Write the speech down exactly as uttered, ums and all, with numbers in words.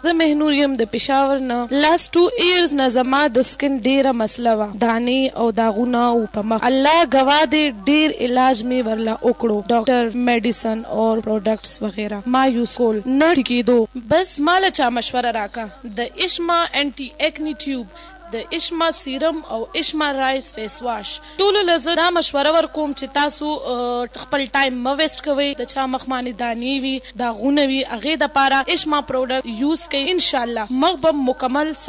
زه مهنور یم د پېښور نه. لاست ټو ایئرز نه زما د سکن ډېره مسله وه، دانې او داغونه او په مخ. الله ګواه دی ډېر علاج مې ورله وکړو، ډاکټر، میډیسن اور پروډکټس وغیره ما یوز کول، نه ټیکېدو. بس ما له چا مشوره راکا د اشما انټي ایکنی ټیوب، د اشما سیرم او اشما رایس فیس واش. ټولو له زه دا مشوره ورکوم چې تاسو خپل ټایم مه ویسټ کوئ. د چا مخ باندې دانې وي، داغونه وي، هغې دپاره اشما پروډکټ یوز کوئ، انشاءالله مخ به مکمل